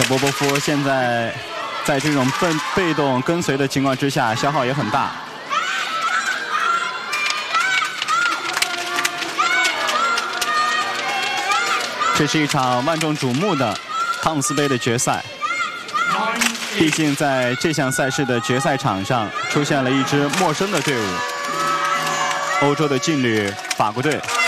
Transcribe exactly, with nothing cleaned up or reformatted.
波波夫现在在这种被被动跟随的情况之下，消耗也很大。这是一场万众瞩目的汤姆斯杯的决赛。毕竟在这项赛事的决赛场上，出现了一支陌生的队伍——欧洲的劲旅法国队。